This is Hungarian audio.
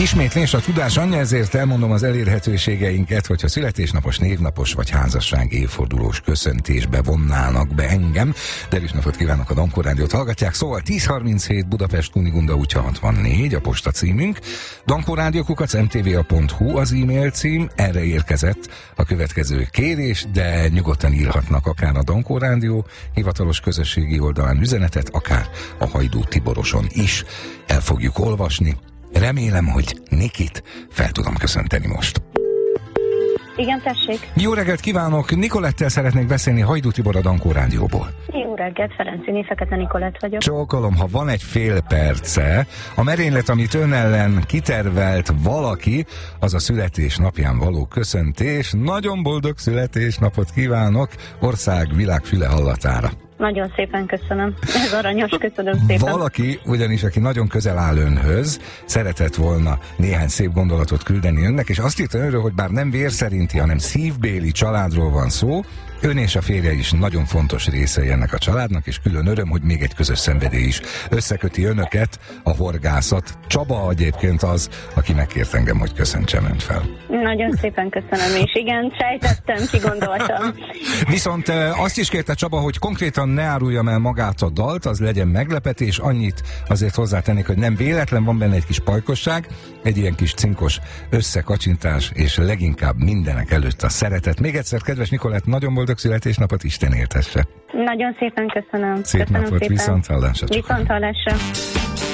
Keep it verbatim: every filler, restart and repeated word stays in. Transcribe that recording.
Ismétlés a tudás anyja, ezért elmondom az elérhetőségeinket, hogyha születésnapos, névnapos vagy házasság évfordulós köszöntésbe vonnának be engem. De is napot kívánok, a Dankó Rádiót hallgatják. Szóval tíz harminchét Budapest, Kunigunda utca hatvannégy a posta címünk. Dankó Rádió kukac em té vé á pont hú az e-mail cím. Erre érkezett a következő kérés, de nyugodtan írhatnak akár a Dankó Rádió hivatalos közösségi oldalán üzenetet, akár a Hajdú Tiboroson is. El fogjuk olvasni. Remélem, hogy Nikit fel tudom köszönteni most. Igen, tessék. Jó reggelt kívánok! Nikolettel szeretnék beszélni, Hajdú Tibor a Dankó Rádióból. Jó reggelt, Ferencini, Fekete Nikolett vagyok. Csókolom, ha van egy fél perce, a merénylet, amit ön ellen kitervelt valaki, az a születésnapján való köszöntés. Nagyon boldog születésnapot kívánok ország, világ füle hallatára. Nagyon szépen köszönöm. Ez aranyos, köszönöm szépen. Valaki, ugyanis aki nagyon közel áll önhöz, szeretett volna néhány szép gondolatot küldeni önnek, és azt írta önről, hogy bár nem vér szerinti, hanem szívbéli családról van szó, ön és a férje is nagyon fontos részei ennek a családnak, és külön öröm, hogy még egy közös szenvedély is összeköti önöket, a horgászat. Csaba egyébként az, aki megkért engem, hogy köszöntsem önt fel. Nagyon szépen köszönöm, és igen, sejtettem, ki gondoltam. Viszont azt is kérte Csaba, hogy konkrétan ne áruljam el magát a dalt, az legyen meglepetés, annyit azért hozzátennék, hogy nem véletlen, van benne egy kis pajkosság, egy ilyen kis cinkos összekacsintás, és leginkább mindenek előtt a szeretet. Még egyszer, kedves Nikolett, nagyon boldog születésnapot, Isten éltesse. Nagyon szépen köszönöm. Szép köszönöm napot, szépen. viszont hallásra. Viszont hallásra.